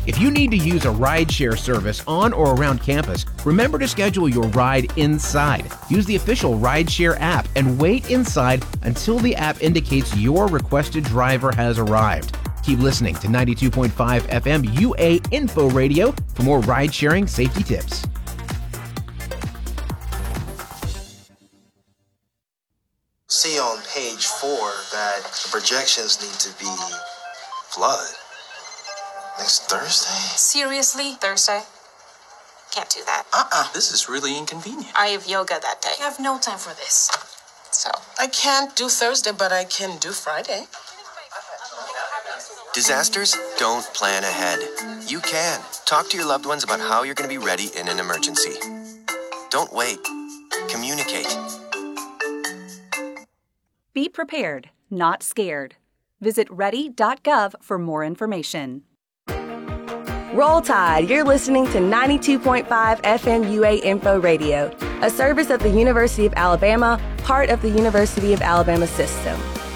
If you need to use a rideshare service on or around campus, remember to schedule your ride inside. Use the official rideshare app and wait inside until the app indicates your requested driver has arrived. Keep listening to 92.5 FM UA Info Radio for more ride-sharing safety tips. See on page 4 that the projections need to be flood. Next Thursday? Seriously? Thursday? Can't do that. This is really inconvenient. I have yoga that day. I have no time for this. So. I can't do Thursday, but I can do Friday. Disasters don't plan ahead. You can. Talk to your loved ones about how you're going to be ready in an emergency. Don't wait. Communicate. Be prepared, not scared. Visit ready.gov for more information. Roll Tide, you're listening to 92.5 FM UA Info Radio, a service of the University of Alabama, part of the University of Alabama system.